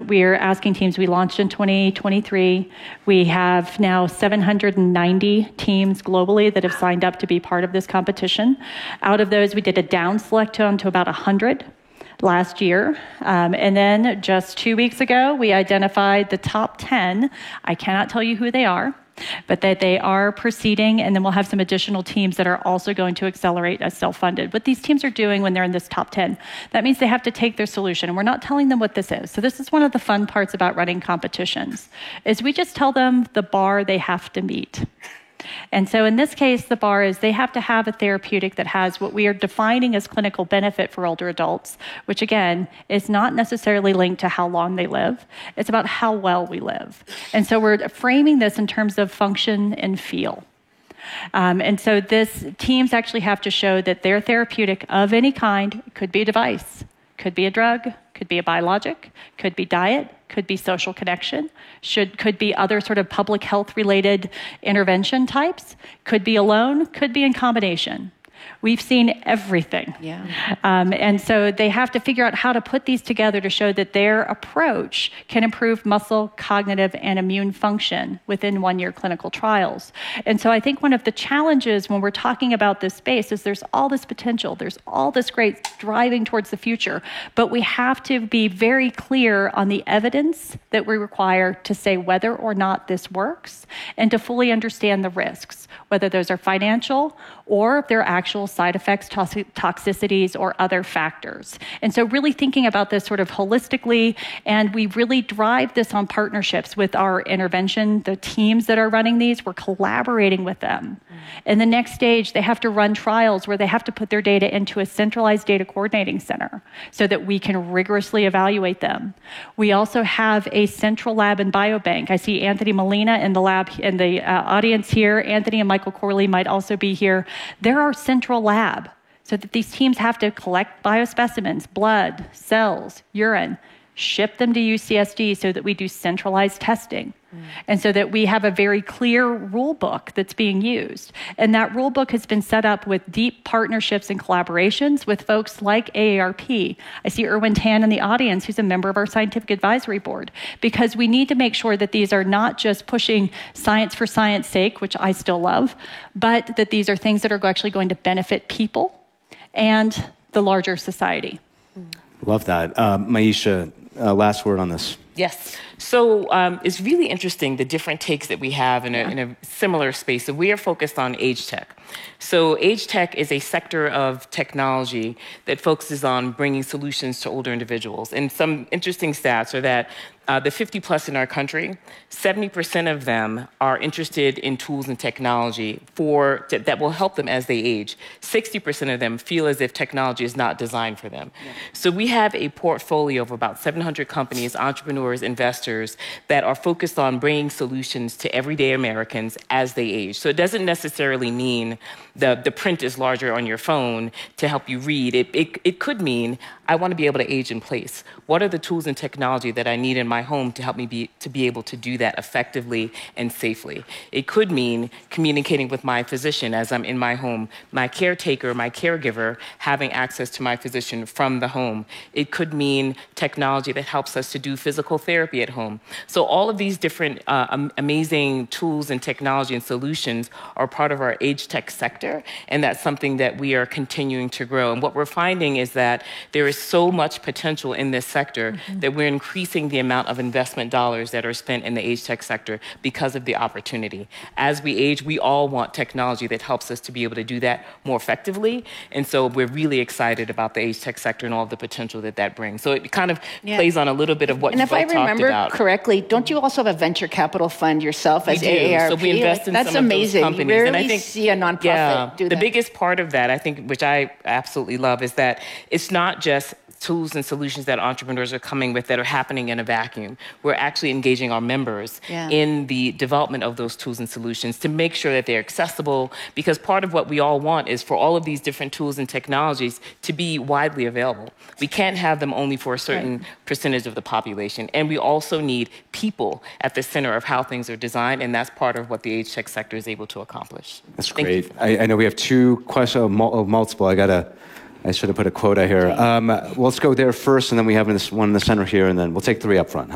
we're asking teams. We launched in 2023. We have now 790 teams globally that have signed up to be part of this competition. Out of those, we did a down select down to about 100 last year. And then just 2 weeks ago, we identified the top 10. I cannot tell you who they are, but that they are proceeding, and then we'll have some additional teams that are also going to accelerate as self-funded. What these teams are doing when they're in this top 10, that means they have to take their solution, and we're not telling them what this is. So this is one of the fun parts about running competitions, is we just tell them the bar they have to meet. And so in this case, the bar is they have to have a therapeutic that has what we are defining as clinical benefit for older adults, which again, is not necessarily linked to how long they live. It's about how well we live. And so we're framing this in terms of function and feel. And so teams actually have to show that their therapeutic of any kind, could be a device, could be a drug, could be a biologic, could be diet, could be social connection, could be other sort of public health related intervention types, could be alone, could be in combination. We've seen everything. Yeah. And so they have to figure out how to put these together to show that their approach can improve muscle, cognitive, and immune function within 1-year clinical trials. And so I think one of the challenges when we're talking about this space is there's all this potential, there's all this great driving towards the future, but we have to be very clear on the evidence that we require to say whether or not this works and to fully understand the risks, whether those are financial or if they're actual side effects, toxicities, or other factors. And so really thinking about this sort of holistically, and we really drive this on partnerships with our intervention, the teams that are running these, we're collaborating with them. In the next stage, they have to run trials where they have to put their data into a centralized data coordinating center so that we can rigorously evaluate them. We also have a central lab and biobank. I see Anthony Molina in the lab, in the audience here. Anthony and Michael Corley might also be here. They're our central lab, so that these teams have to collect biospecimens, blood, cells, urine, ship them to UCSD so that we do centralized testing. And so that we have a very clear rule book that's being used. And that rule book has been set up with deep partnerships and collaborations with folks like AARP. I see Erwin Tan in the audience, who's a member of our scientific advisory board, because we need to make sure that these are not just pushing science for science sake, which I still love, but that these are things that are actually going to benefit people and the larger society. Love that. Maisha, last word on this. Yes. So it's really interesting, the different takes that we have in a similar space. So we are focused on age tech. So age tech is a sector of technology that focuses on bringing solutions to older individuals. And some interesting stats are that the 50 plus in our country, 70% of them are interested in tools and technology that will help them as they age. 60% of them feel as if technology is not designed for them. Yeah. So we have a portfolio of about 700 companies, entrepreneurs, investors that are focused on bringing solutions to everyday Americans as they age. So it doesn't necessarily mean the print is larger on your phone to help you read. It could mean I want to be able to age in place. What are the tools and technology that I need in my home to help me be able to do that effectively and safely? It could mean communicating with my physician as I'm in my home, my caretaker, my caregiver, having access to my physician from the home. It could mean technology that helps us to do physical therapy at home. So all of these different amazing tools and technology and solutions are part of our age tech sector, and that's something that we are continuing to grow. And what we're finding is that there is so much potential in this sector that we're increasing the amount of investment dollars that are spent in the age tech sector because of the opportunity. As we age, we all want technology that helps us to be able to do that more effectively. And so we're really excited about the age tech sector and all of the potential that that brings. So it kind of plays on a little bit of what you both talked about. And if I remember correctly, don't you also have a venture capital fund yourself as AARP? So we invest in that's some amazing. of those companies. You rarely and I think, see a nonprofit do that. The biggest part of that, I think, which I absolutely love, is that it's not just tools and solutions that entrepreneurs are coming with that are happening in a vacuum. We're actually engaging our members in the development of those tools and solutions to make sure that they're accessible, because part of what we all want is for all of these different tools and technologies to be widely available. We can't have them only for a certain percentage of the population. And we also need people at the center of how things are designed, and that's part of what the age tech sector is able to accomplish. That's great. I know we have two questions, multiple. I should have put a quota here. Let's go there first, and then we have this one in the center here, and then we'll take three up front.